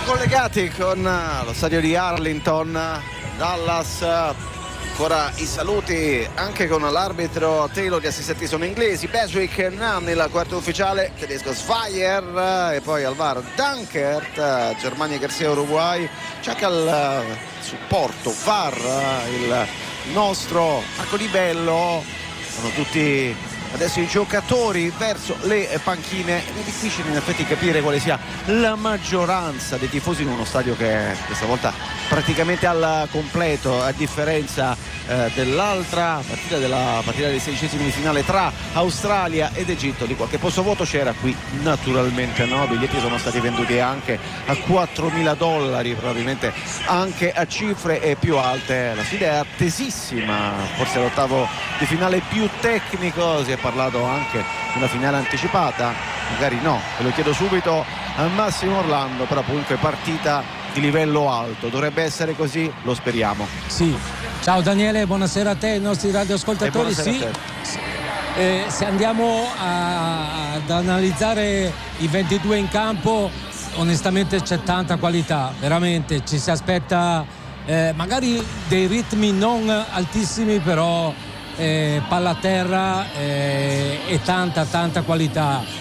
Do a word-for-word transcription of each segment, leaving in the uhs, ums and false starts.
collegati con lo stadio di Arlington, Dallas. Ancora i saluti anche con l'arbitro Taylor, gli assistenti sono inglesi, Beswick, Nunn, il quarto ufficiale tedesco Zweier, e poi al V A R Dankert, Germania, Garcia, Uruguay. C'è anche al supporto V A R il nostro Marco Di Bello. Sono tutti adesso i giocatori verso le panchine. È difficile in effetti capire quale sia la maggioranza dei tifosi in uno stadio che questa volta praticamente al completo, a differenza eh, dell'altra partita, della partita dei sedicesimi di finale tra Australia ed Egitto. Di qualche posto vuoto c'era, qui naturalmente no. I biglietti sono stati venduti anche a quattromila dollari, probabilmente anche a cifre più alte. La sfida è attesissima, forse l'ottavo di finale più tecnico. Si è parlato anche di una finale anticipata, magari no, ve lo chiedo subito a Massimo Orlando, però comunque partita di livello alto, dovrebbe essere così, lo speriamo. Sì, ciao Daniele, buonasera a te, ai nostri radioascoltatori. Sì, eh, se andiamo a, ad analizzare i ventidue in campo, onestamente c'è tanta qualità, veramente ci si aspetta eh, magari dei ritmi non altissimi, però eh, palla a terra eh, e tanta tanta qualità.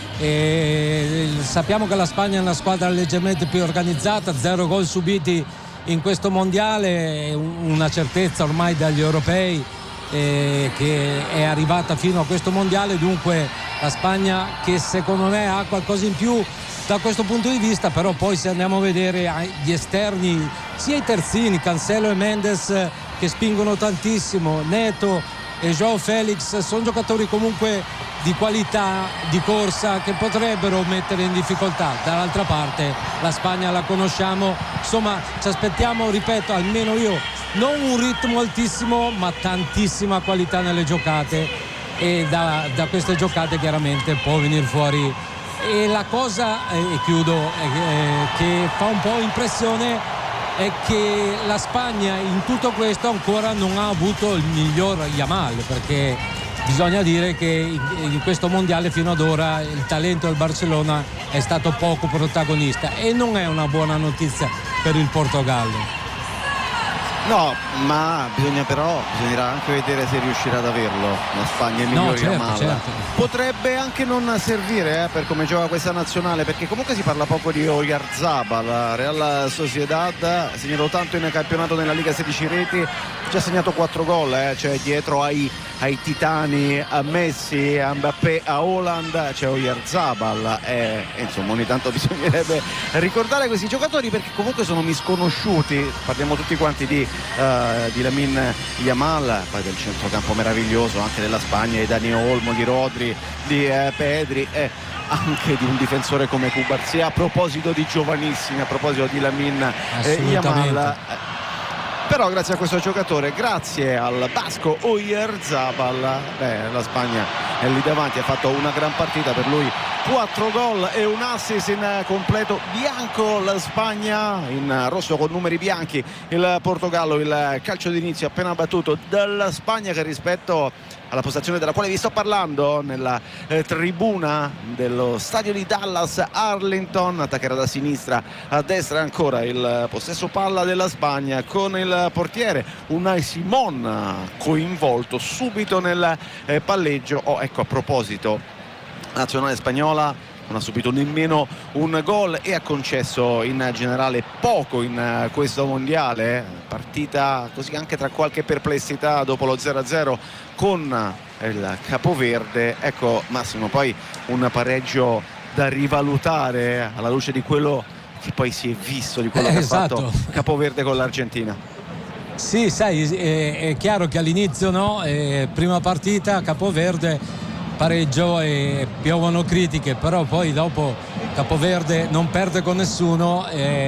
E sappiamo che la Spagna è una squadra leggermente più organizzata, zero gol subiti in questo mondiale, una certezza ormai dagli europei eh, che è arrivata fino a questo mondiale. Dunque la Spagna, che secondo me ha qualcosa in più da questo punto di vista, però poi se andiamo a vedere gli esterni, sia i terzini Cancelo e Mendes, che spingono tantissimo, Neto e João Felix, sono giocatori comunque di qualità, di corsa, che potrebbero mettere in difficoltà. Dall'altra parte la Spagna la conosciamo, insomma ci aspettiamo, ripeto, almeno io, non un ritmo altissimo ma tantissima qualità nelle giocate, e da, da queste giocate chiaramente può venire fuori. E la cosa, e chiudo, eh, che fa un po' impressione è che la Spagna in tutto questo ancora non ha avuto il miglior Yamal, perché bisogna dire che in questo mondiale fino ad ora il talento del Barcellona è stato poco protagonista, e non è una buona notizia per il Portogallo. No, ma bisogna però bisognerà anche vedere se riuscirà ad averlo la Spagna, il miglior no, certo, Yamal. certo. Potrebbe anche non servire eh, per come gioca questa nazionale, perché comunque si parla poco di Oyarzabal. La Real Sociedad ha segnato tanto in campionato nella Liga, sedici reti, ha già segnato quattro gol, eh, cioè dietro ai, ai titani, a Messi, a Mbappé, a Haaland c'è Oyarzabal, e eh, insomma ogni tanto bisognerebbe ricordare questi giocatori, perché comunque sono misconosciuti. Parliamo tutti quanti di Uh, di Lamine Yamal, poi del centrocampo meraviglioso anche della Spagna, di Dani Olmo, di Rodri, di eh, Pedri, e anche di un difensore come Cubarsí. A proposito di giovanissimi, a proposito di Lamine eh, Yamal, eh, però grazie a questo giocatore, grazie al basco Oyarzabal, beh, la Spagna è lì davanti, ha fatto una gran partita. Per lui quattro gol e un assist in completo bianco la Spagna, in rosso con numeri bianchi il Portogallo. Il calcio d'inizio appena battuto dalla Spagna, che rispetto alla postazione della quale vi sto parlando, nella eh, tribuna dello stadio di Dallas Arlington, attaccherà da sinistra a destra ancora il possesso palla della Spagna, con il portiere Unai Simon coinvolto subito nel eh, palleggio. Oh, ecco, a proposito, la nazionale spagnola non ha subito nemmeno un gol e ha concesso in generale poco in questo mondiale. Partita così anche tra qualche perplessità dopo lo zero a zero con il Capoverde. Ecco Massimo, poi un pareggio da rivalutare alla luce di quello che poi si è visto, di quello eh, che esatto. ha fatto Capoverde con l'Argentina. Sì, sai, è, è chiaro che all'inizio, no, eh, prima partita Capoverde pareggio e piovono critiche, però poi dopo Capoverde non perde con nessuno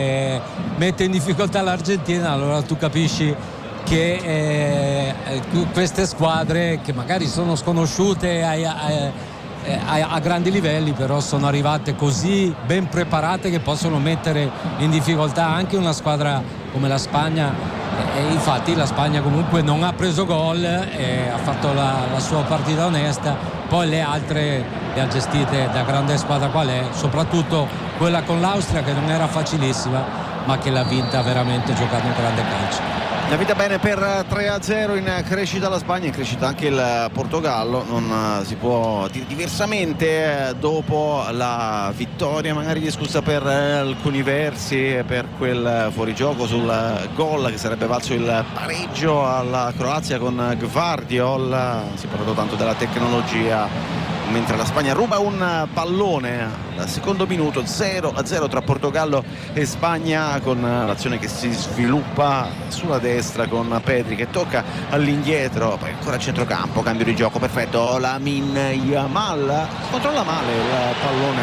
e mette in difficoltà l'Argentina. Allora tu capisci che eh, queste squadre, che magari sono sconosciute ai, ai, a, a grandi livelli, però sono arrivate così ben preparate che possono mettere in difficoltà anche una squadra come la Spagna. E infatti la Spagna comunque non ha preso gol, e ha fatto la, la sua partita onesta, poi le altre le ha gestite da grande squadra qual è, soprattutto quella con l'Austria, che non era facilissima, ma che l'ha vinta veramente giocando un grande calcio. La vita bene per tre a zero, in crescita la Spagna, in crescita anche il Portogallo, non si può dire diversamente dopo la vittoria magari discussa per alcuni versi, per quel fuorigioco sul gol che sarebbe valso il pareggio alla Croazia con Gvardiol. Si è parlato tanto della tecnologia, mentre la Spagna ruba un pallone al secondo minuto. Zero a zero tra Portogallo e Spagna, con l'azione che si sviluppa sulla destra con Pedri che tocca all'indietro, poi ancora a centrocampo, cambio di gioco perfetto, Lamine Yamal controlla male il pallone,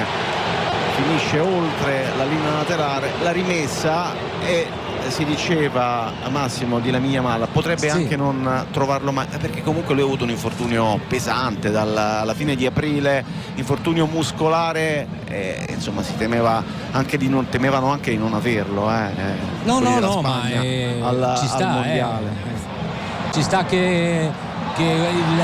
finisce oltre la linea laterale, la rimessa, e si diceva a Massimo di Lamine Yamal potrebbe sì. anche non trovarlo mai, perché comunque lui ha avuto un infortunio pesante dalla, alla fine di aprile, infortunio muscolare, e insomma si temeva anche di non, temevano anche di non averlo eh, no no no ma eh, al, ci sta al mondiale eh. ci sta che, che il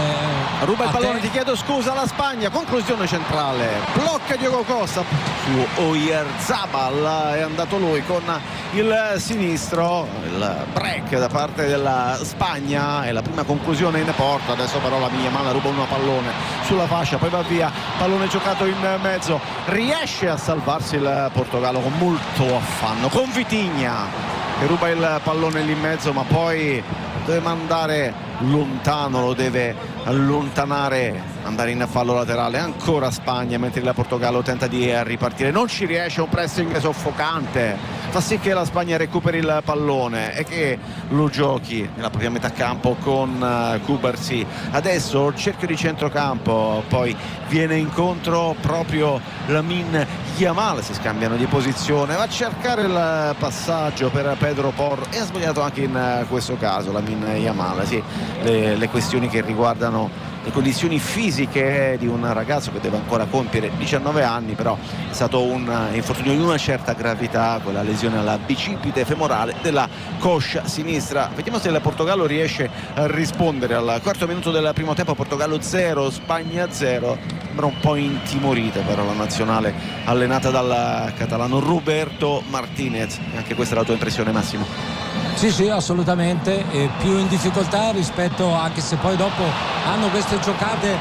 ruba il pallone, te... ti chiedo scusa la Spagna, conclusione centrale, blocca Diogo Costa su Oyarzabal, è andato lui con il sinistro, il break da parte della Spagna e la prima conclusione in porta. Adesso però la Yamal ruba un pallone sulla fascia, poi va via, pallone giocato in mezzo, riesce a salvarsi il Portogallo con molto affanno, con Vitinha che ruba il pallone lì in mezzo, ma poi deve mandare lontano, lo deve allontanare, andare in fallo laterale. Ancora Spagna, mentre il Portogallo tenta di ripartire, non ci riesce, un pressing soffocante, fa sì che la Spagna recuperi il pallone e che lo giochi nella propria metà campo con Kubarsi. Adesso cerchio di centrocampo, poi viene incontro proprio Lamine Yamal, si scambiano di posizione, va a cercare il passaggio per Pedro Porro e ha sbagliato anche in questo caso Lamine Yamal. Sì, le, le questioni che riguardano le condizioni fisiche di un ragazzo che deve ancora compiere diciannove anni, però è stato un infortunio di una certa gravità, quella lesione alla bicipite femorale della coscia sinistra. Vediamo se il Portogallo riesce a rispondere al quarto minuto del primo tempo. Portogallo zero, Spagna zero. Sembra un po' intimorita però la nazionale allenata dal catalano Roberto Martinez. Anche questa è la tua impressione, Massimo? Sì, sì, assolutamente, e più in difficoltà rispetto, anche se poi dopo hanno queste giocate,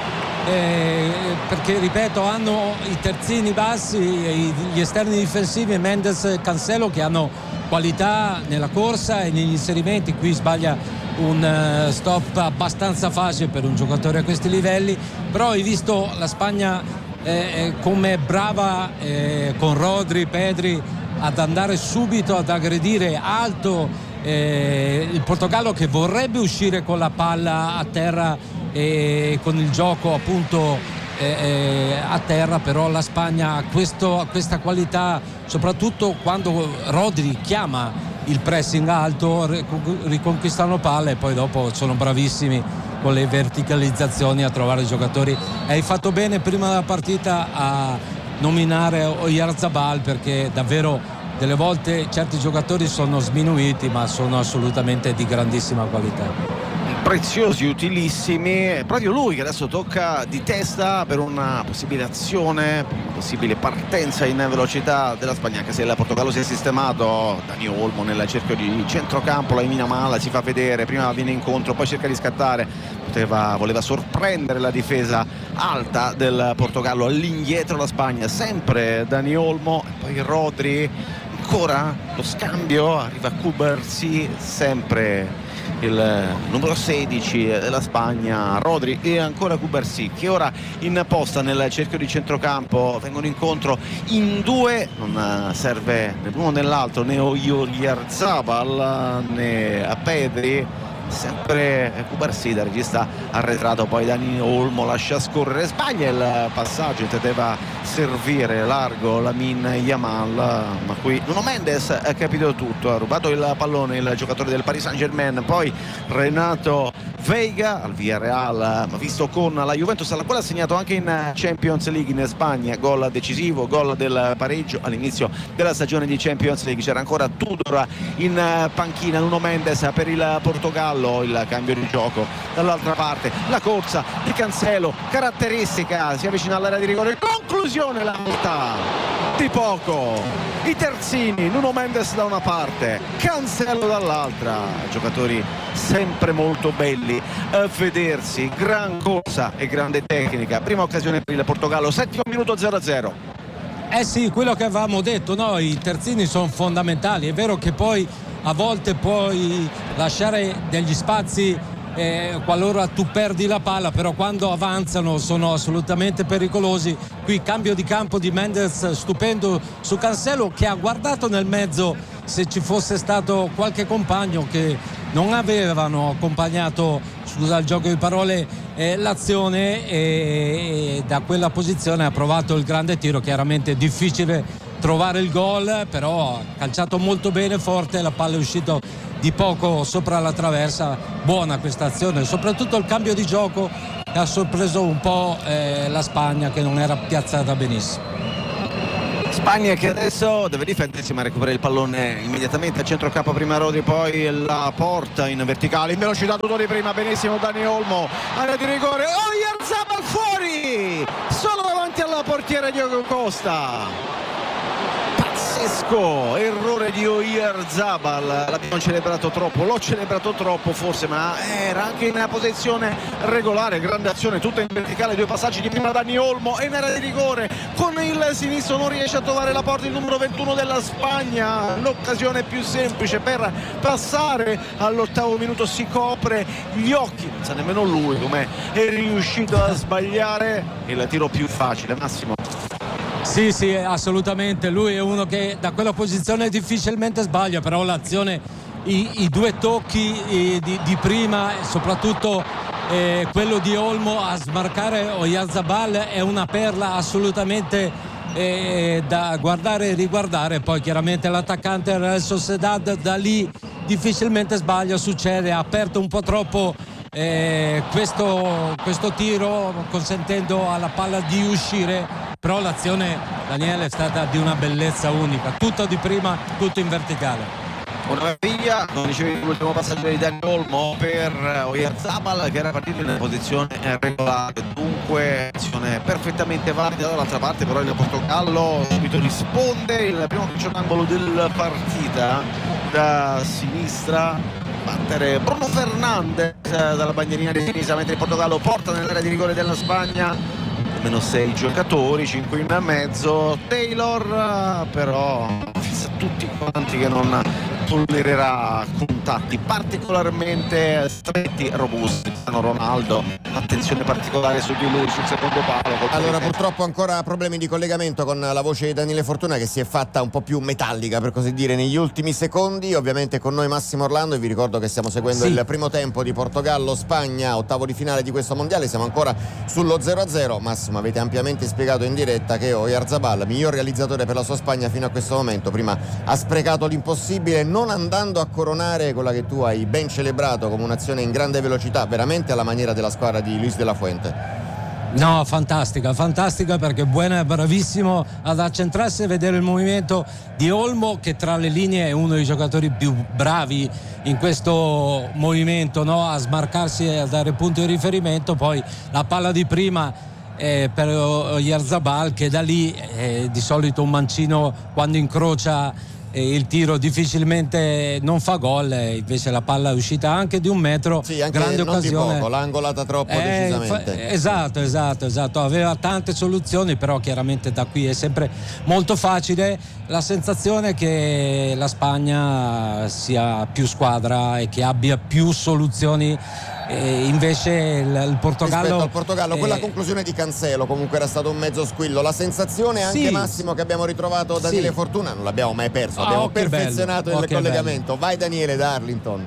eh, perché ripeto hanno i terzini bassi, gli esterni difensivi, Mendes e Cancelo, che hanno qualità nella corsa e negli inserimenti. Qui sbaglia un uh, stop abbastanza facile per un giocatore a questi livelli, però hai visto la Spagna eh, come brava eh, con Rodri, Pedri ad andare subito ad aggredire alto Eh, il Portogallo, che vorrebbe uscire con la palla a terra e con il gioco appunto eh, eh, a terra, però la Spagna ha questo, questa qualità, soprattutto quando Rodri chiama il pressing alto, riconquistano palla e poi dopo sono bravissimi con le verticalizzazioni a trovare giocatori. E hai fatto bene prima della partita a nominare Oyarzabal, perché davvero delle volte certi giocatori sono sminuiti, ma sono assolutamente di grandissima qualità. Preziosi, utilissimi. Proprio lui che adesso tocca di testa per una possibile azione, una possibile partenza in velocità della Spagna, anche se il Portogallo si è sistemato. Dani Olmo nel cerchio di centrocampo, la Lamine Yamal si fa vedere, prima viene incontro, poi cerca di scattare, poteva, voleva sorprendere la difesa alta del Portogallo. All'indietro la Spagna, sempre Dani Olmo, e poi Rodri, ancora lo scambio, arriva Kubarsi, sempre il numero sedici della Spagna, Rodri, e ancora Kubarsi, che ora in posta nel cerchio di centrocampo. Vengono incontro in due, non serve né l'uno né l'altro, né Oyarzabal né a Pedri, sempre Kubarsi, da regista arretrato. Poi Dani Olmo lascia scorrere, sbaglia il passaggio, intendeva servire largo Lamine Yamal, ma qui Nuno Mendes ha capito tutto, ha rubato il pallone il giocatore del Paris Saint-Germain. Poi Renato Veiga al Villarreal, ma visto con la Juventus, alla quale ha segnato anche in Champions League in Spagna, gol decisivo, gol del pareggio all'inizio della stagione di Champions League. C'era ancora Tudor in panchina. Nuno Mendes per il Portogallo, il cambio di gioco dall'altra parte, la corsa di Cancelo, caratteristica, si avvicina all'area di rigore, conclusione l'alta di poco. I terzini, Nuno Mendes da una parte, Cancelo dall'altra, giocatori sempre molto belli a vedersi, gran corsa e grande tecnica. Prima occasione per il Portogallo, settimo minuto, zero a zero. Eh sì, quello che avevamo detto, no? I terzini sono fondamentali. È vero che poi a volte puoi lasciare degli spazi eh, qualora tu perdi la palla, però quando avanzano sono assolutamente pericolosi. Qui cambio di campo di Mendes stupendo su Cancelo, che ha guardato nel mezzo se ci fosse stato qualche compagno che non avevano accompagnato, scusa il gioco di parole, eh, l'azione, e, e da quella posizione ha provato il grande tiro. Chiaramente è difficile trovare il gol, però ha calciato molto bene, forte, la palla è uscita di poco sopra la traversa. Buona questa azione, soprattutto il cambio di gioco che ha sorpreso un po' eh, la Spagna, che non era piazzata benissimo. Spagna che adesso deve difendersi ma recupera il pallone immediatamente a centrocampo. Prima Rodri, poi la porta in verticale, in velocità tutto di prima, benissimo Dani Olmo, area di rigore, Oyarzabal fuori, solo davanti alla portiera Diogo Costa. Pazzesco errore di Oyarzabal, l'abbiamo celebrato troppo, l'ho celebrato troppo forse, ma era anche in una posizione regolare. Grande azione tutta in verticale, due passaggi di prima Dani Olmo e in area di rigore con il sinistro non riesce a trovare la porta il numero ventuno della Spagna. L'occasione più semplice per passare all'ottavo minuto, si copre gli occhi, non sa nemmeno lui come è riuscito a sbagliare il tiro più facile. Massimo. Sì, sì, assolutamente, lui è uno che da quella posizione difficilmente sbaglia, però l'azione, i, i due tocchi i, di, di prima, soprattutto eh, quello di Olmo a smarcare Oyarzabal, è una perla assolutamente eh, da guardare e riguardare. Poi chiaramente l'attaccante Real Sociedad da lì difficilmente sbaglia, succede, ha aperto un po' troppo eh, questo, questo tiro, consentendo alla palla di uscire. Però l'azione, Daniele, è stata di una bellezza unica, tutto di prima, tutto in verticale. Una meraviglia, come dicevi, l'ultimo passaggio di Dani Olmo per Oyarzabal, che era partito in una posizione regolare, dunque azione perfettamente valida. Dall'altra parte però il Portogallo subito risponde, il primo calcio d'angolo della partita da sinistra, battere Bruno Fernandes dalla bandierina di sinistra, mentre il Portogallo porta nell'area di rigore della Spagna. Meno sei giocatori, cinque in mezzo. Taylor però fissa tutti quanti che non tollererà contatti particolarmente stretti, robusti. Ronaldo, attenzione particolare su di lui sul secondo palo. Allora purtroppo ancora problemi di collegamento con la voce di Daniele Fortuna, che si è fatta un po' più metallica per così dire negli ultimi secondi. Ovviamente con noi Massimo Orlando, e vi ricordo che stiamo seguendo sì. il primo tempo di Portogallo-Spagna, ottavo di finale di questo mondiale, siamo ancora sullo zero a zero. Massimo, avete ampiamente spiegato in diretta che Oyarzabal, miglior realizzatore per la sua Spagna fino a questo momento, prima ha sprecato l'impossibile non andando a coronare quella che tu hai ben celebrato come un'azione in grande velocità, veramente alla maniera della squadra di Luis de la Fuente. No, fantastica, fantastica, perché Buena è bravissimo ad accentrarsi e vedere il movimento di Olmo, che tra le linee è uno dei giocatori più bravi in questo movimento, no? A smarcarsi e a dare punto di riferimento. Poi la palla di prima eh, per Oyarzabal, che da lì eh, di solito un mancino quando incrocia e il tiro difficilmente non fa gol, invece la palla è uscita anche di un metro. Sì, anche grande non occasione, di poco, l'ha angolata troppo eh, decisamente. Fa, esatto, esatto, esatto, aveva tante soluzioni, però chiaramente da qui è sempre molto facile. La sensazione è che la Spagna sia più squadra e che abbia più soluzioni. E invece il, il Portogallo rispetto al Portogallo eh, quella conclusione di Cancelo comunque era stato un mezzo squillo. La sensazione anche sì, Massimo che abbiamo ritrovato Daniele sì. Fortuna non l'abbiamo mai perso, abbiamo oh, perfezionato bello. il oh, collegamento bello. Vai Daniele da Arlington.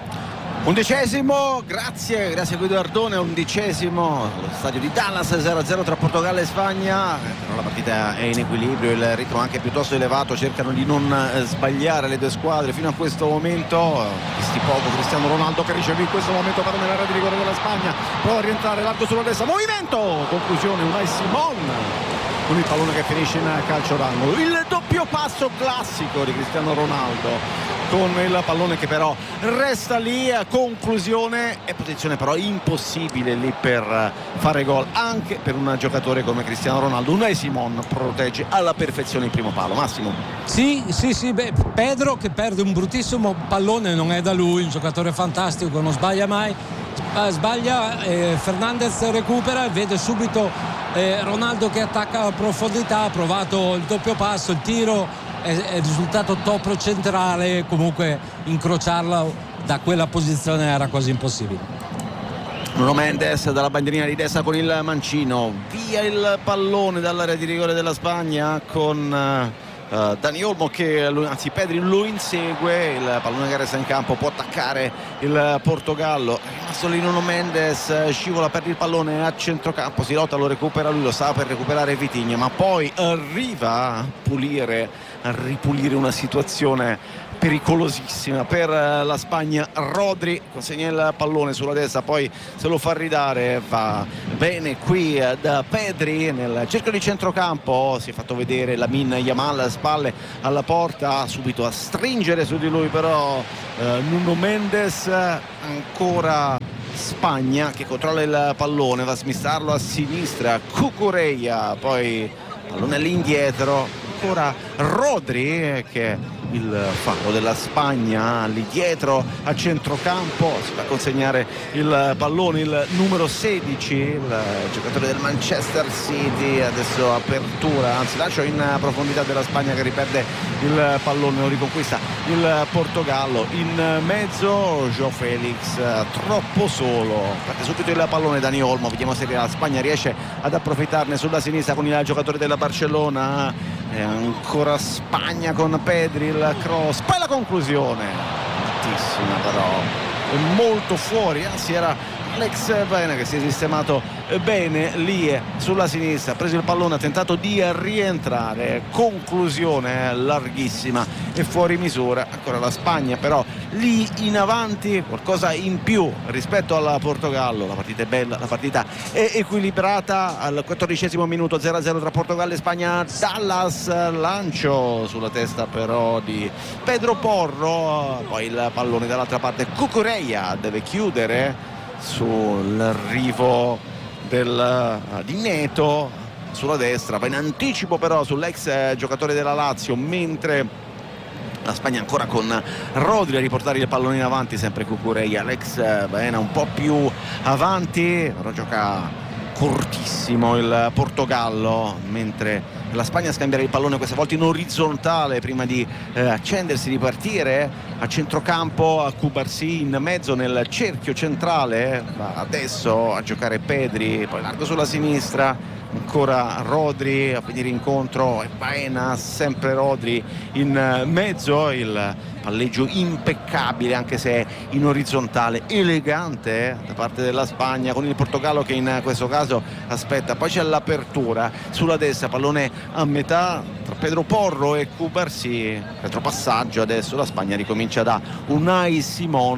Undicesimo, grazie, grazie Guido Ardone, undicesimo allo stadio di Dallas, zero a zero tra Portogallo e Spagna. Però la partita è in equilibrio, il ritmo anche piuttosto elevato, cercano di non sbagliare le due squadre fino a questo momento. Visti poco Cristiano Ronaldo che riceve in questo momento palla nell'area di rigore della Spagna, prova a rientrare largo sulla destra, movimento, conclusione Unai Simon con il pallone che finisce in calcio d'angolo. Il doppio passo classico di Cristiano Ronaldo con il pallone che però resta lì, a conclusione e posizione però impossibile lì per fare gol anche per un giocatore come Cristiano Ronaldo. Unai Simon protegge alla perfezione il primo palo. Massimo. Sì, sì, sì, beh, Pedro che perde un bruttissimo pallone, non è da lui, un giocatore fantastico, non sbaglia mai, sbaglia, eh, Fernandez recupera e vede subito eh, Ronaldo che attacca a profondità, ha provato il doppio passo, il tiro è risultato top centrale, comunque incrociarla da quella posizione era quasi impossibile. Nuno Mendes dalla bandierina di destra con il mancino, via il pallone dall'area di rigore della Spagna con uh, Dani Olmo che anzi Pedri lo insegue, il pallone che resta in campo può attaccare il Portogallo, è rimasto lì Nuno Mendes, scivola, perde il pallone a centrocampo, si lotta, lo recupera lui, lo stava per recuperare Vitinha, ma poi arriva a pulire a ripulire una situazione pericolosissima per la Spagna. Rodri consegna il pallone sulla destra, poi se lo fa ridare, va bene qui da Pedri nel cerchio di centrocampo, si è fatto vedere Lamine Yamal, spalle alla porta, subito a stringere su di lui però eh, Nuno Mendes, ancora Spagna che controlla il pallone, va a smistarlo a sinistra, Cucurella, poi pallone all'indietro, ancora Rodri che il fallo della Spagna lì dietro a centrocampo, si va a consegnare il pallone il numero sedici, il giocatore del Manchester City, adesso apertura, anzi lancio in profondità della Spagna che riperde il pallone, lo riconquista il Portogallo, in mezzo João Felix troppo solo, perde subito il pallone Dani Olmo, vediamo se la Spagna riesce ad approfittarne sulla sinistra con il giocatore della Barcellona, e ancora Spagna con Pedri, il cross, poi la conclusione altissima però, è molto fuori, anzi era Alex Baena che si è sistemato bene lì sulla sinistra, ha preso il pallone, ha tentato di rientrare, conclusione larghissima e fuori misura, ancora la Spagna però lì in avanti, qualcosa in più rispetto al Portogallo. La partita è bella, la partita è equilibrata, al quattordicesimo minuto zero a zero tra Portogallo e Spagna. Dallas, lancio sulla testa però di Pedro Porro, poi il pallone dall'altra parte, Cucurella deve chiudere sull'arrivo del, di Neto sulla destra, va in anticipo però sull'ex giocatore della Lazio, mentre la Spagna ancora con Rodri a riportare il pallone in avanti, sempre Cucurella, Alex Baena un po' più avanti, però gioca cortissimo il Portogallo, mentre la Spagna scambierà il pallone questa volta in orizzontale prima di eh, accendersi, di partire a centrocampo, a Cubarsí in mezzo nel cerchio centrale, va adesso a giocare Pedri, poi largo sulla sinistra, ancora Rodri a venire incontro e Baena, sempre Rodri in mezzo, il palleggio impeccabile anche se in orizzontale, elegante da parte della Spagna, con il Portogallo che in questo caso aspetta, poi c'è l'apertura sulla destra, pallone a metà tra Pedro Porro e Cubarsí, retropassaggio, adesso la Spagna ricomincia da Unai Simon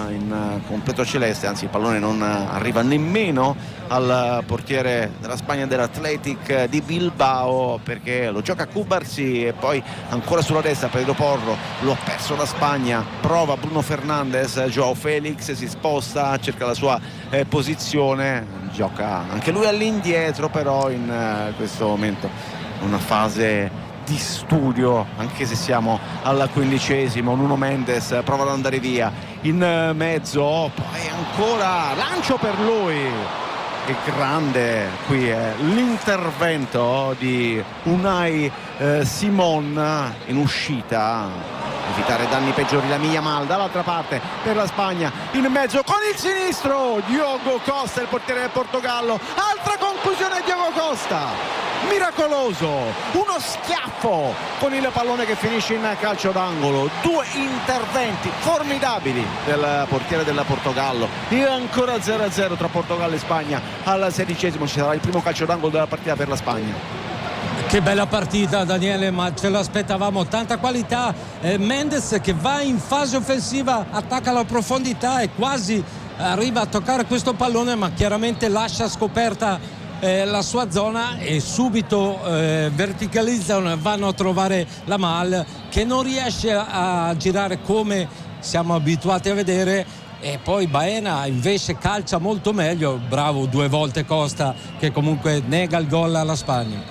in completo celeste, anzi il pallone non arriva nemmeno al portiere della Spagna, dell'Athletic di Bilbao, perché lo gioca Cubarsí e poi ancora sulla destra Pedro Porro, lo ha perso la Spagna, prova Bruno Fernandes, João Felix si sposta, cerca la sua eh, posizione, gioca anche lui all'indietro, però in eh, questo momento una fase di studio, anche se siamo al quindicesimo. Nuno Mendes prova ad andare via in mezzo, poi ancora lancio per lui, che grande qui è l'intervento di Unai eh, Simon in uscita, evitare danni peggiori. Lamine Yamal dall'altra parte per la Spagna, in mezzo con il sinistro Diogo Costa, il portiere del Portogallo, altra conclusione Diogo Costa, miracoloso, uno schiaffo con il pallone che finisce in calcio d'angolo, due interventi formidabili del portiere del Portogallo e ancora zero a zero tra Portogallo e Spagna. Al sedicesimo ci sarà il primo calcio d'angolo della partita per la Spagna. Che bella partita, Daniele, ma ce l'aspettavamo, tanta qualità. eh, Mendes che va in fase offensiva, attacca la profondità e quasi arriva a toccare questo pallone, ma chiaramente lascia scoperta eh, la sua zona e subito eh, verticalizzano, vanno a trovare la Mal che non riesce a, a girare come siamo abituati a vedere, e poi Baena invece calcia molto meglio. Bravo due volte Costa, che comunque nega il gol alla Spagna.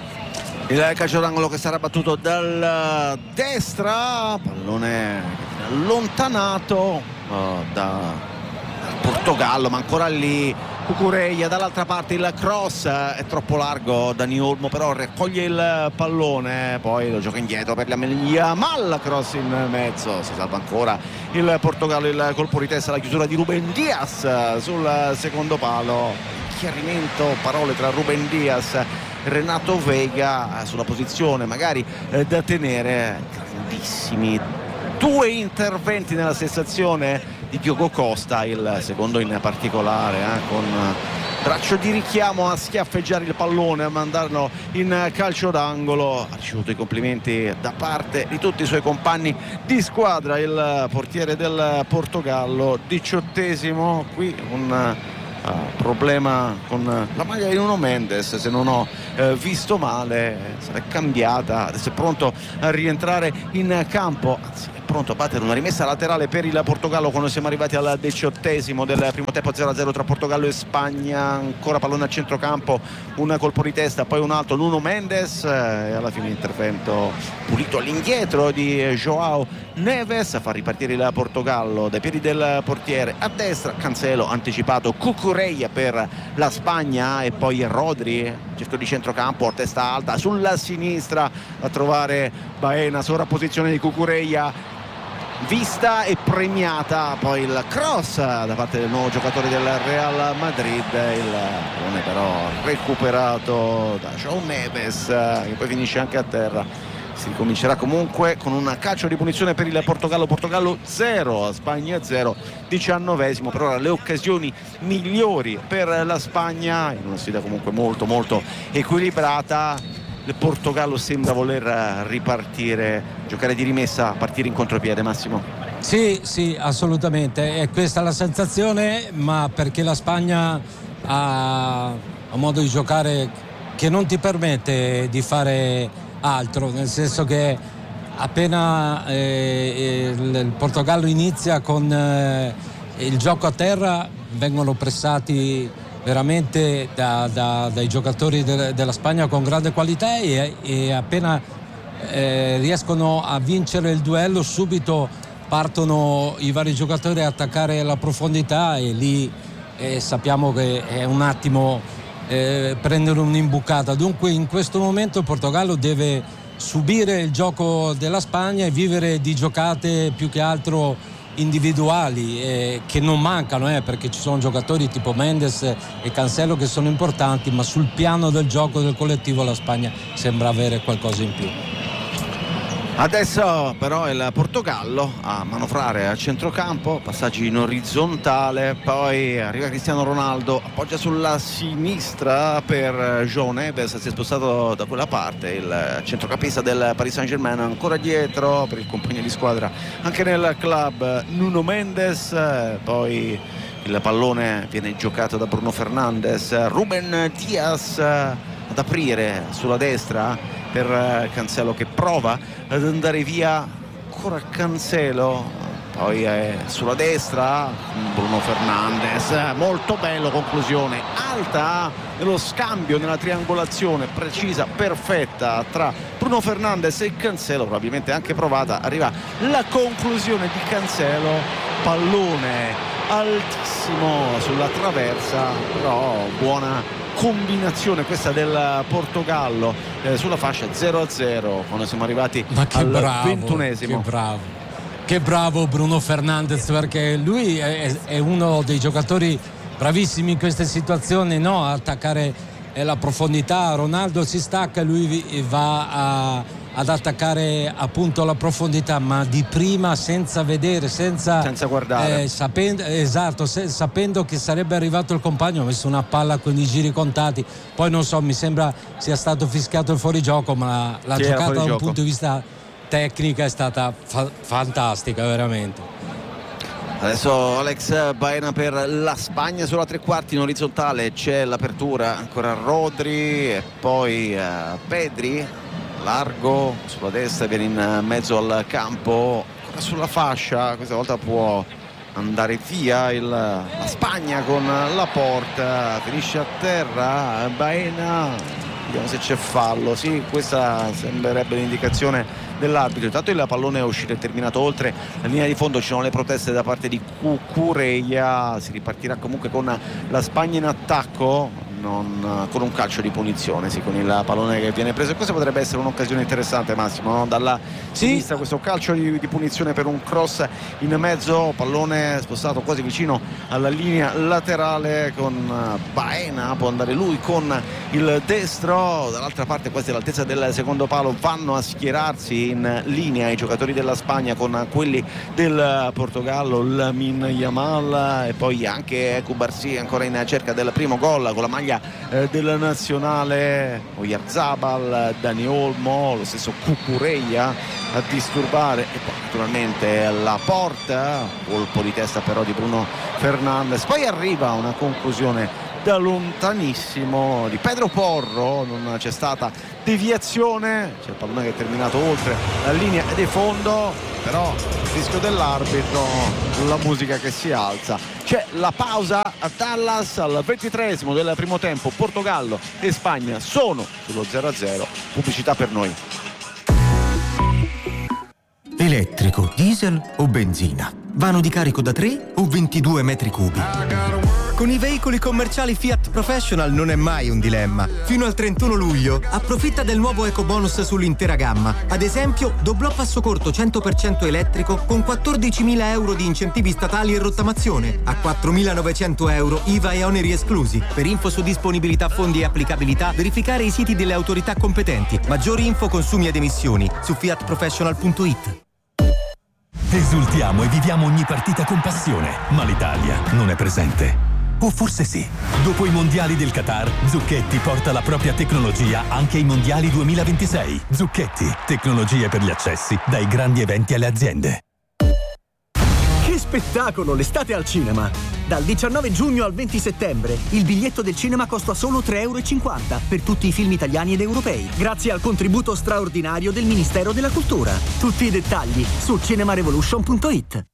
Il calcio d'angolo che sarà battuto dal destra, pallone allontanato uh, da Portogallo, ma ancora lì Cucurella. Dall'altra parte il cross è troppo largo, Dani Olmo però raccoglie il pallone, poi lo gioca indietro per la Melia, mal cross in mezzo, si salva ancora il Portogallo. Il colpo di testa, la chiusura di Ruben Dias sul secondo palo, chiarimento, parole tra Ruben Dias, Renato Vega sulla posizione magari eh, da tenere. Grandissimi due interventi nella stessa azione di Diogo Costa, il secondo in particolare, eh, con braccio di richiamo a schiaffeggiare il pallone, a mandarlo in calcio d'angolo. Ha ricevuto i complimenti da parte di tutti i suoi compagni di squadra il portiere del Portogallo. Diciottesimo, qui un Uh, problema con la maglia di Nuno Mendes, se non ho uh, visto male, sarà cambiata, adesso è pronto a rientrare in campo, anzi è pronto a battere una rimessa laterale per il Portogallo quando siamo arrivati al diciottesimo del primo tempo. Zero a zero tra Portogallo e Spagna, ancora pallone a centrocampo, un colpo di testa, poi un altro Nuno Mendes, e alla fine intervento pulito all'indietro di João Neves a far ripartire il Portogallo dai piedi del portiere. A destra Cancelo anticipato, Cucurella per la Spagna e poi Rodri, cerco di centrocampo a testa alta sulla sinistra a trovare Baena, sovrapposizione di Cucurella vista e premiata, poi il cross da parte del nuovo giocatore del Real Madrid, il pallone però recuperato da João Neves che poi finisce anche a terra. Si ricomincerà comunque con un calcio di punizione per il Portogallo. Portogallo zero, Spagna zero, diciannovesimo. Per ora le occasioni migliori per la Spagna in una sfida comunque molto molto equilibrata. Il Portogallo sembra voler ripartire, giocare di rimessa, partire in contropiede. Massimo? Sì, sì, assolutamente, è questa la sensazione, ma perché la Spagna ha un modo di giocare che non ti permette di fare altro, nel senso che appena eh, il, il Portogallo inizia con eh, il gioco a terra vengono pressati veramente da, da, dai giocatori de, della Spagna con grande qualità e, e appena eh, riescono a vincere il duello subito partono i vari giocatori a attaccare la profondità e lì eh, sappiamo che è un attimo Eh, prendere un'imbucata. Dunque in questo momento il Portogallo deve subire il gioco della Spagna e vivere di giocate più che altro individuali eh, che non mancano eh, perché ci sono giocatori tipo Mendes e Cancelo che sono importanti, ma sul piano del gioco del collettivo la Spagna sembra avere qualcosa in più. Adesso però il Portogallo a manovrare a centrocampo, passaggi in orizzontale, poi arriva Cristiano Ronaldo, appoggia sulla sinistra per João Neves, si è spostato da quella parte il centrocampista del Paris Saint-Germain, ancora dietro per il compagno di squadra anche nel club Nuno Mendes, poi il pallone viene giocato da Bruno Fernandes, Ruben Dias ad aprire sulla destra per Cancelo che prova ad andare via, ancora Cancelo, poi è sulla destra Bruno Fernandes, molto bello, conclusione alta nello scambio, nella triangolazione precisa, perfetta tra Bruno Fernandes e Cancelo, probabilmente anche provata, arriva la conclusione di Cancelo, pallone altissimo sulla traversa, però buona combinazione questa del Portogallo eh, sulla fascia. Zero a zero quando siamo arrivati al bravo, ventunesimo. Che bravo, che bravo Bruno Fernandes, perché lui è, è uno dei giocatori bravissimi in queste situazioni, no? A attaccare la profondità. Ronaldo si stacca, lui va a, ad attaccare appunto la profondità, ma di prima senza vedere, senza, senza guardare, eh, sapendo, esatto, se, sapendo che sarebbe arrivato il compagno, ha messo una palla con i giri contati, poi non so, mi sembra sia stato fischiato il fuorigioco, ma la, la sì, giocata da un punto di vista tecnico è stata fa- fantastica veramente. Adesso Alex Baena per la Spagna sulla tre quarti in orizzontale, c'è l'apertura, ancora Rodri e poi uh, Pedri, largo sulla destra, viene in mezzo al campo, ancora sulla fascia, questa volta può andare via il, la Spagna con la porta, finisce a terra Baena, vediamo se c'è fallo, sì, questa sembrerebbe l'indicazione dell'arbitro. Intanto il pallone è uscito e terminato oltre la linea di fondo, ci sono le proteste da parte di Cucurella, si ripartirà comunque con la Spagna in attacco, non con un calcio di punizione, sì, con il pallone che viene preso, e questa potrebbe essere un'occasione interessante, Massimo, no? Dalla sì. sinistra questo calcio di, di punizione per un cross in mezzo, pallone spostato quasi vicino alla linea laterale con Baena, può andare lui con il destro, dall'altra parte quasi all'altezza del secondo palo vanno a schierarsi in linea i giocatori della Spagna con quelli del Portogallo, Lamine Yamal e poi anche Cubarsí ancora in cerca del primo gol con la maglia eh, del nazionale, Oyarzabal, Dani Olmo, lo stesso Cucurella a disturbare, e poi naturalmente la porta, colpo di testa però di Bruno Fernandes, poi arriva una conclusione da lontanissimo di Pedro Porro, non c'è stata deviazione, c'è il pallone che è terminato oltre la linea di fondo, però il rischio dell'arbitro, la musica che si alza, c'è la pausa a Dallas al ventitreesimo del primo tempo, Portogallo e Spagna sono sullo zero a zero, pubblicità per noi. Elettrico, diesel o benzina? Vano di carico da tre o ventidue metri cubi? Con i veicoli commerciali Fiat Professional non è mai un dilemma. Fino al trentuno luglio approfitta del nuovo ecobonus sull'intera gamma. Ad esempio, doblò passo corto cento per cento elettrico con quattordicimila euro di incentivi statali e rottamazione, a quattromilanovecento euro I V A e oneri esclusi. Per info su disponibilità, fondi e applicabilità, verificare i siti delle autorità competenti. Maggiori info, consumi ed emissioni su fiat professional punto it. Esultiamo e viviamo ogni partita con passione, ma l'Italia non è presente. O forse sì. Dopo i mondiali del Qatar, Zucchetti porta la propria tecnologia anche ai mondiali duemilaventisei. Zucchetti, tecnologie per gli accessi, dai grandi eventi alle aziende. Che spettacolo l'estate al cinema! Dal diciannove giugno al venti settembre il biglietto del cinema costa solo tre euro e cinquanta per tutti i film italiani ed europei, grazie al contributo straordinario del Ministero della Cultura. Tutti i dettagli su cinemarevolution punto it.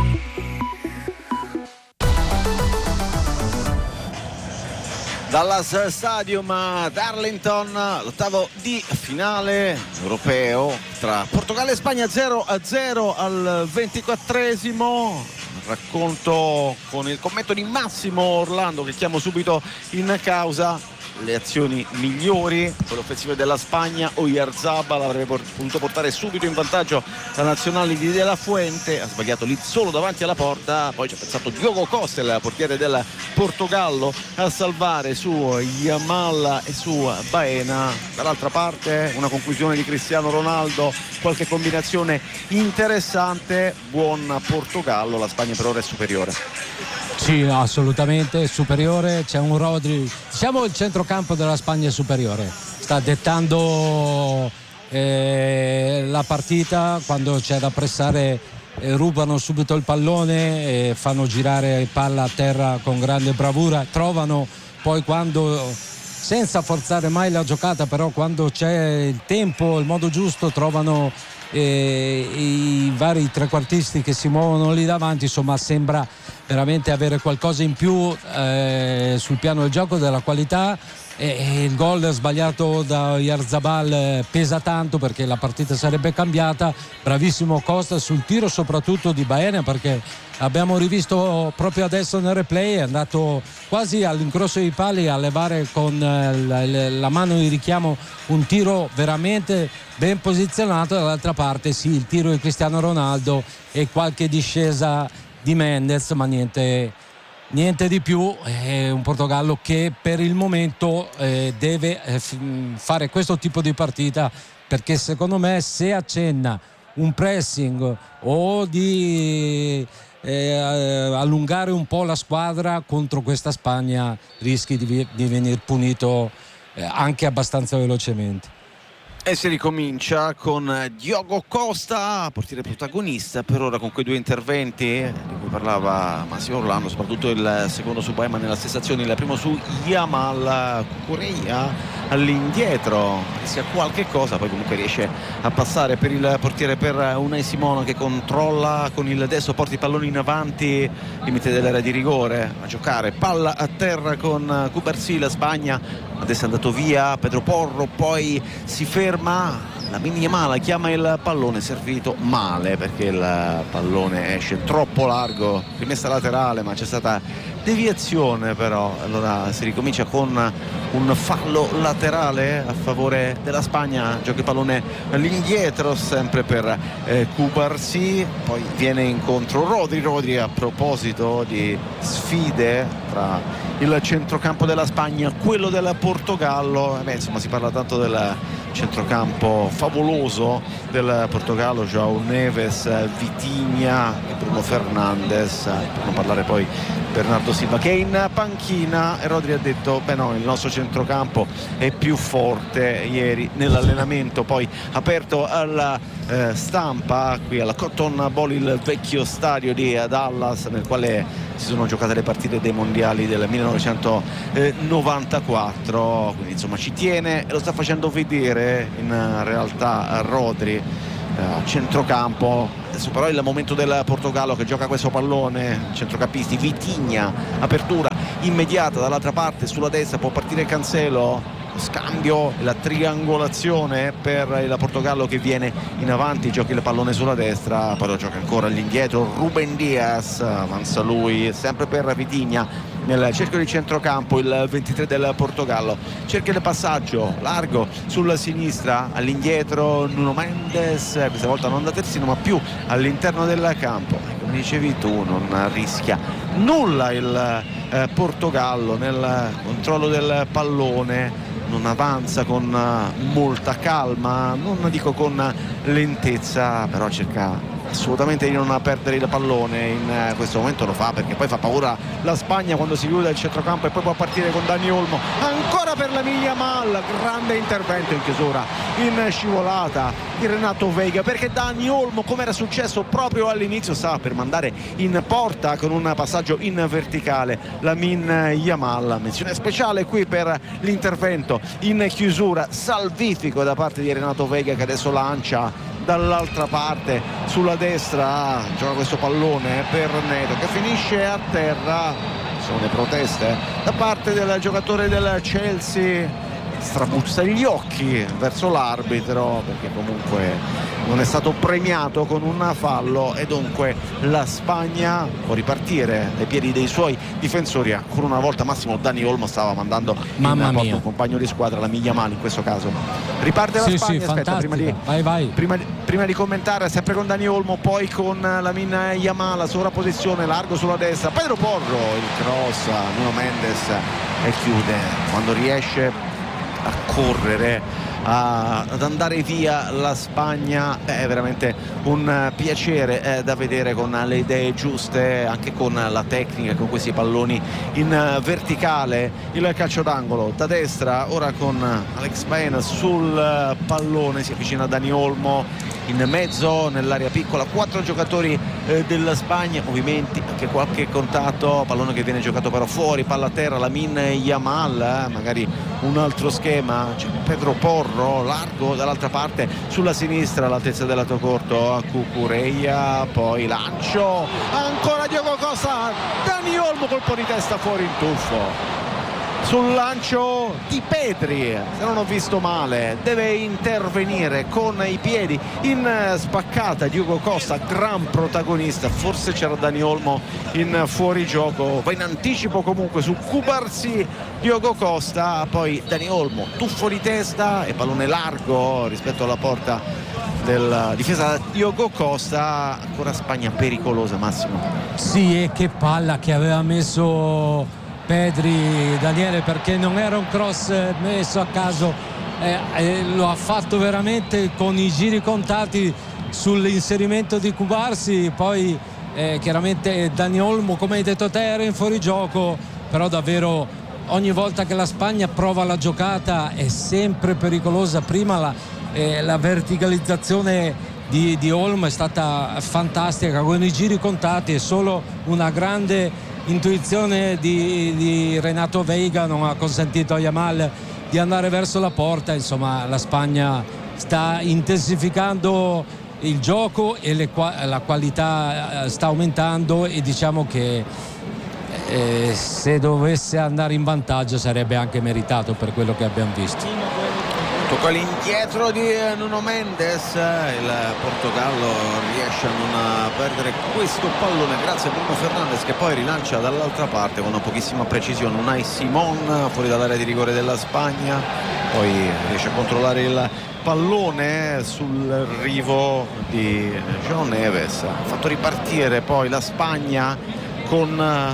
Dallas Stadium ad Arlington, l'ottavo di finale europeo tra Portogallo e Spagna, zero a zero al ventiquattresimo. Racconto con il commento di Massimo Orlando, che chiamo subito in causa. Le azioni migliori, quelle offensive della Spagna, Oyarzabal avrebbe potuto portare subito in vantaggio la nazionale di De La Fuente, ha sbagliato lì solo davanti alla porta, poi ci ha pensato Diogo Costa, il portiere del Portogallo, a salvare su Yamal e su Baena. Dall'altra parte una conclusione di Cristiano Ronaldo, qualche combinazione interessante, buon Portogallo, la Spagna per ora è superiore. Sì, assolutamente superiore, c'è un Rodri, diciamo il centrocampo della Spagna è superiore, sta dettando eh, la partita, quando c'è da pressare eh, rubano subito il pallone e fanno girare palla a terra con grande bravura, trovano poi quando, senza forzare mai la giocata, però quando c'è il tempo, il modo giusto, trovano eh, i vari trequartisti che si muovono lì davanti, insomma sembra veramente avere qualcosa in più eh, sul piano del gioco, della qualità, e, e il gol sbagliato da Oyarzabal eh, pesa tanto perché la partita sarebbe cambiata. Bravissimo Costa sul tiro soprattutto di Baena, perché abbiamo rivisto proprio adesso nel replay, è andato quasi all'incrocio dei pali a levare con eh, la, la mano di richiamo un tiro veramente ben posizionato. Dall'altra parte sì, il tiro di Cristiano Ronaldo e qualche discesa di Mendes, ma niente, niente di più. È un Portogallo che per il momento eh, deve eh, f- fare questo tipo di partita, perché secondo me se accenna un pressing o di eh, allungare un po' la squadra contro questa Spagna rischi di, di venire punito eh, anche abbastanza velocemente. E si ricomincia con Diogo Costa, portiere protagonista per ora con quei due interventi di cui parlava Massimo Orlando, soprattutto il secondo su Baeman nella stessa azione, il primo su Yamal. Cucurella all'indietro, sia qualche cosa, poi comunque riesce a passare per il portiere, per Unai Simon che controlla con il destro, porta i palloni in avanti, limite dell'area di rigore, a giocare, palla a terra con Cubarsí, la Spagna. Adesso è andato via Pedro Porro, poi si ferma Lamine Yamal, chiama il pallone, servito male perché il pallone esce troppo largo, rimessa laterale, ma c'è stata deviazione, però allora si ricomincia con un fallo laterale a favore della Spagna, gioca il pallone all'indietro sempre per eh, Cubarsí, poi viene incontro Rodri. Rodri, a proposito di sfide tra il centrocampo della Spagna, quello del Portogallo, eh beh, insomma si parla tanto del centrocampo favoloso del Portogallo, João Neves, Vitinha e Bruno Fernandes, per non parlare poi Bernardo Silva che è in panchina, e Rodri ha detto beh no, il nostro centrocampo è più forte. Ieri nell'allenamento poi aperto alla eh, stampa qui alla Cotton Bowl, il vecchio stadio di Dallas nel quale si sono giocate le partite dei mondiali del millenovecentonovantaquattro, quindi insomma ci tiene e lo sta facendo vedere in realtà Rodri a centrocampo. Adesso però è il momento del Portogallo che gioca questo pallone, centrocampisti, Vitinha, apertura immediata dall'altra parte, sulla destra può partire Cancelo, scambio e la triangolazione per il Portogallo che viene in avanti, gioca il pallone sulla destra, poi lo gioca ancora all'indietro Ruben Dias, avanza lui sempre per Vitinha nel cerchio di centrocampo, il ventitré del Portogallo cerca il passaggio largo sulla sinistra, all'indietro Nuno Mendes, questa volta non da terzino ma più all'interno del campo, come dicevi tu non rischia nulla il eh, Portogallo nel controllo del pallone, non avanza con molta calma, non dico con lentezza, però cerca assolutamente di non perdere il pallone. In questo momento lo fa perché poi fa paura la Spagna quando si chiude il centrocampo e poi può partire con Dani Olmo, ancora per Lamine Yamal, grande intervento in chiusura in scivolata di Renato Veiga, perché Dani Olmo, come era successo proprio all'inizio, stava per mandare in porta con un passaggio in verticale Lamine Yamal. Menzione speciale qui per l'intervento in chiusura salvifico da parte di Renato Veiga che adesso lancia dall'altra parte sulla destra, gioca questo pallone per Neto che finisce a terra. Sono le proteste da parte del giocatore del Chelsea, strabuzza gli occhi verso l'arbitro perché comunque non è stato premiato con un fallo e dunque la Spagna può ripartire dai piedi dei suoi difensori. Ancora una volta Massimo Dani Olmo stava mandando Mamma in porta mia. un compagno di squadra, la Yamal in questo caso. Riparte la sì, Spagna, sì, aspetta, prima di, vai, vai. Prima, di, prima di commentare sempre con Dani Olmo, poi con Lamine Yamal, sovrapposizione, largo sulla destra, Pedro Porro, il cross, Nuno Mendes e chiude quando riesce a correre, a, ad andare via la Spagna. Beh, è veramente un piacere eh, da vedere, con le idee giuste, anche con la tecnica, con questi palloni in verticale. Il calcio d'angolo da destra ora con Alex Baena sul pallone, si avvicina Dani Olmo in mezzo nell'area piccola, quattro giocatori eh, della Spagna, movimenti, anche qualche contatto, pallone che viene giocato però fuori, palla a terra, Lamine Yamal, eh, magari un altro schema, c'è Pedro Porro largo dall'altra parte sulla sinistra all'altezza del lato corto a Cucurella, poi lancio, ancora Diogo Costa, Dani Olmo, colpo di testa fuori in tuffo sul lancio di Pedri, se non ho visto male deve intervenire con i piedi in spaccata Diogo Costa, gran protagonista, forse c'era Dani Olmo in fuorigioco, va in anticipo comunque su Cubarsí Diogo Costa, poi Dani Olmo tuffo di testa e pallone largo rispetto alla porta della difesa Diogo Costa. Ancora Spagna pericolosa, Massimo. Sì, e che palla che aveva messo Pedri, Daniele, perché non era un cross messo a caso, eh, eh, lo ha fatto veramente con i giri contati sull'inserimento di Cubarsí. Poi eh, chiaramente Dani Olmo, come hai detto te, era in fuorigioco, però davvero ogni volta che la Spagna prova la giocata è sempre pericolosa. Prima la, eh, la verticalizzazione di, di Olmo è stata fantastica, con i giri contati, e solo una grande intuizione di, di Renato Veiga non ha consentito a Yamal di andare verso la porta. Insomma, la Spagna sta intensificando il gioco e le, la qualità sta aumentando, e diciamo che eh, se dovesse andare in vantaggio sarebbe anche meritato per quello che abbiamo visto. Tocca l'indietro di Nuno Mendes, il Portogallo riesce a non perdere questo pallone grazie a Bruno Fernandes, che poi rilancia dall'altra parte con una pochissima precisione Unai Simon fuori dall'area di rigore della Spagna, poi riesce a controllare il pallone sul rivo di João Neves. Ha fatto ripartire poi la Spagna con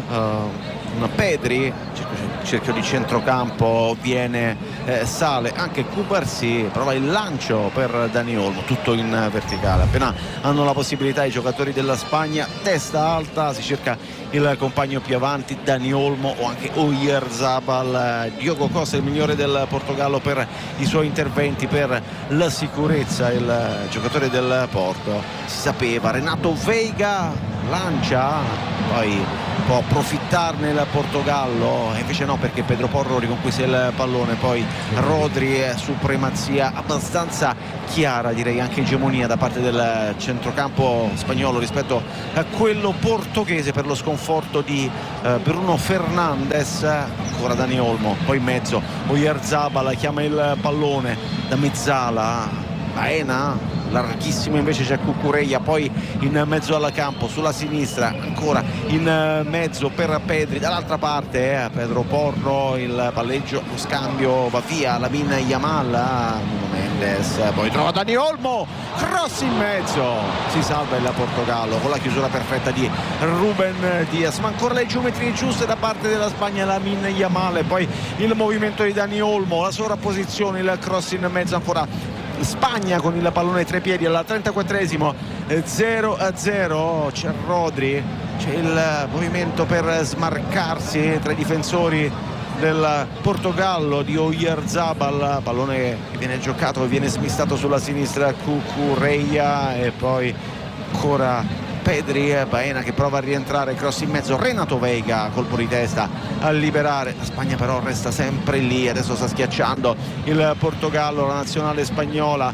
uh, un Pedri, cerchio di centrocampo, viene eh, sale anche Cubarsí, prova il lancio per Dani Olmo, tutto in verticale. Appena hanno la possibilità i giocatori della Spagna, testa alta, si cerca il compagno più avanti, Dani Olmo o anche Oyarzabal. Diogo Costa, il migliore del Portogallo per i suoi interventi, per la sicurezza, il giocatore del Porto. Si sapeva, Renato Veiga lancia, poi può approfittarne il Portogallo, e invece no, perché Pedro Porro riconquista il pallone. Poi Rodri, supremazia abbastanza chiara, direi anche egemonia da parte del centrocampo spagnolo rispetto a quello portoghese, per lo sconforto di eh, Bruno Fernandes. Ancora Dani Olmo, poi in mezzo Oyarzabal chiama il pallone da mezzala, Baena larghissimo invece c'è Cucurella, poi in mezzo al campo sulla sinistra, ancora in mezzo per Pedri, dall'altra parte eh, Pedro Porro, il palleggio, lo scambio va via, Lamine Yamal, Nuno Mendes, poi trova Dani Olmo, cross in mezzo, si salva il Portogallo con la chiusura perfetta di Ruben Dias, ma ancora le geometrie giuste da parte della Spagna, Lamine Yamal, poi il movimento di Dani Olmo, la sovrapposizione, il cross in mezzo, ancora Spagna con il pallone ai tre piedi al trentaquattresimo, zero a zero. C'è Rodri, c'è il movimento per smarcarsi tra i difensori del Portogallo di Oyarzabal, pallone che viene giocato e viene smistato sulla sinistra, Cucurella, e poi ancora Pedri, Baena che prova a rientrare, cross in mezzo, Renato Veiga, colpo di testa a liberare. La Spagna però resta sempre lì, adesso sta schiacciando il Portogallo, la nazionale spagnola.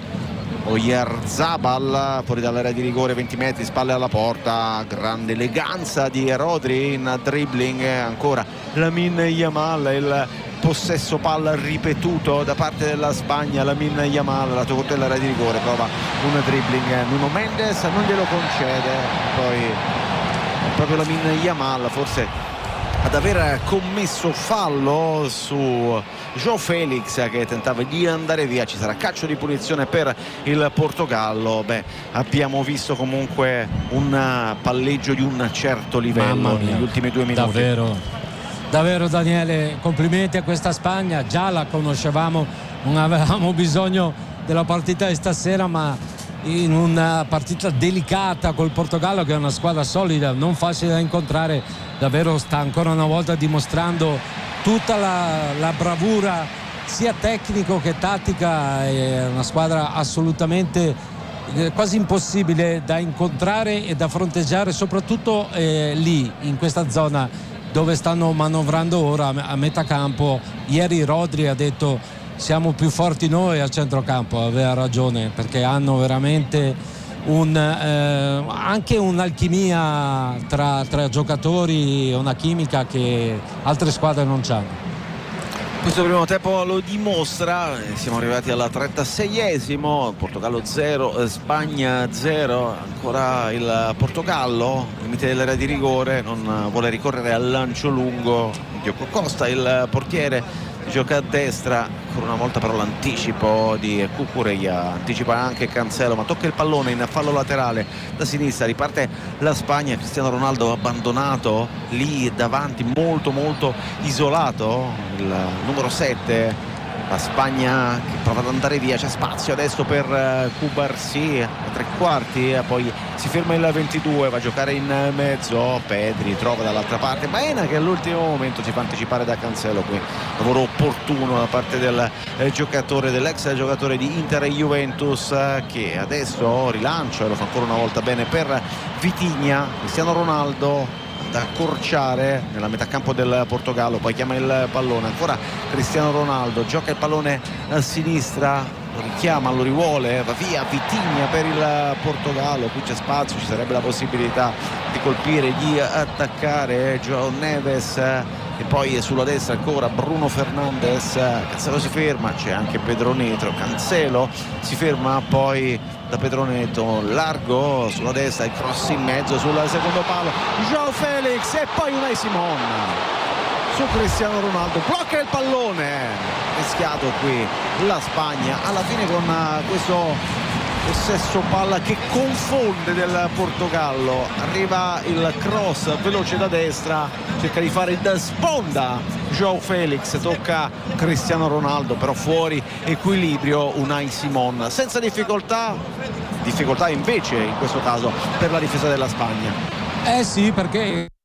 Oyarzabal fuori dall'area di rigore, venti metri, spalle alla porta, grande eleganza di Rodri in dribbling, ancora Lamine Yamal, il possesso palla ripetuto da parte della Spagna, Lamine Yamal lato corto dell'area di rigore, prova un dribbling, Nuno Mendes non glielo concede, poi proprio Lamine Yamal forse ad aver commesso fallo su João Félix che tentava di andare via. Ci sarà calcio di punizione per il Portogallo. Beh, abbiamo visto comunque un palleggio di un certo livello negli ultimi due minuti. Davvero, davvero Daniele, complimenti a questa Spagna, già la conoscevamo, non avevamo bisogno della partita di stasera, ma in una partita delicata col Portogallo, che è una squadra solida, non facile da incontrare, davvero sta ancora una volta dimostrando tutta la, la bravura sia tecnico che tattica. È una squadra assolutamente eh, quasi impossibile da incontrare e da fronteggiare, soprattutto eh, lì in questa zona dove stanno manovrando ora a metà campo. Ieri Rodri ha detto siamo più forti noi a centrocampo, aveva ragione, perché hanno veramente un, eh, anche un'alchimia tra, tra giocatori, una chimica che altre squadre non hanno. Questo primo tempo lo dimostra, siamo arrivati al trentaseiesimo, Portogallo zero, Spagna zero, ancora il Portogallo, limite dell'area di rigore, non vuole ricorrere al lancio lungo, Diogo Costa il portiere gioca a destra, ancora una volta però l'anticipo di Cucurella, anticipa anche Cancelo, ma tocca il pallone in fallo laterale da sinistra, riparte la Spagna, Cristiano Ronaldo abbandonato lì davanti, molto molto isolato, il numero sette la Spagna che prova ad andare via, c'è spazio adesso per Cubarsí a tre quarti, poi si ferma il ventidue, va a giocare in mezzo, Pedri trova dall'altra parte Baena che all'ultimo momento si fa anticipare da Cancelo. Qui lavoro opportuno da parte del giocatore, dell'ex giocatore di Inter e Juventus, che adesso rilancia e lo fa ancora una volta bene per Vitinha. Cristiano Ronaldo da accorciare nella metà campo del Portogallo, poi chiama il pallone, ancora Cristiano Ronaldo, gioca il pallone a sinistra, lo richiama, lo rivuole, va via Vitinha per il Portogallo. Qui c'è spazio, ci sarebbe la possibilità di colpire, di attaccare João Neves, e poi sulla destra ancora Bruno Fernandes. Cancelo si ferma, c'è anche Pedro Neto, Cancelo si ferma, poi da Pedro Neto largo sulla destra, il cross in mezzo sul secondo palo, João Felix e poi Unai Simon su Cristiano Ronaldo, blocca il pallone, rischiato qui la Spagna alla fine con questo possesso palla che confonde del Portogallo. Arriva il cross veloce da destra, cerca di fare da sponda João Felix, tocca Cristiano Ronaldo, però fuori equilibrio Unai Simon, senza difficoltà difficoltà invece in questo caso per la difesa della Spagna. Eh sì, perché